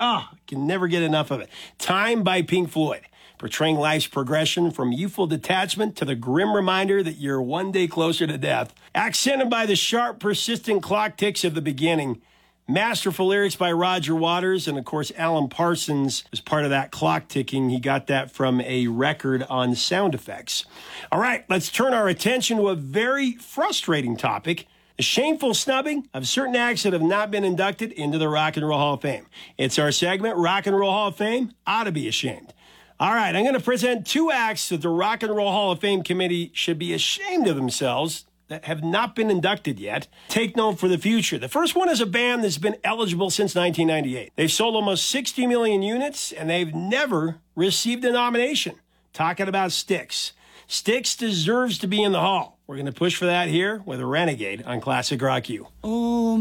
Oh, I can never get enough of it. Time by Pink Floyd, portraying life's progression from youthful detachment to the grim reminder that you're one day closer to death. Accented by the sharp, persistent clock ticks of the beginning. Masterful lyrics by Roger Waters, and of course, Alan Parsons was part of that clock ticking. He got that from a record on sound effects. All right, let's turn our attention to a very frustrating topic. The shameful snubbing of certain acts that have not been inducted into the Rock and Roll Hall of Fame. It's our segment, Rock and Roll Hall of Fame, Ought to Be Ashamed. All right, I'm going to present 2 acts that the Rock and Roll Hall of Fame committee should be ashamed of themselves that have not been inducted yet. Take note for the future. The first one is a band that's been eligible since 1998. They've sold almost 60 million units, and they've never received a nomination. Talking about Styx. Styx deserves to be in the Hall. We're going to push for that here with a Renegade on Classic Rock U. Oh,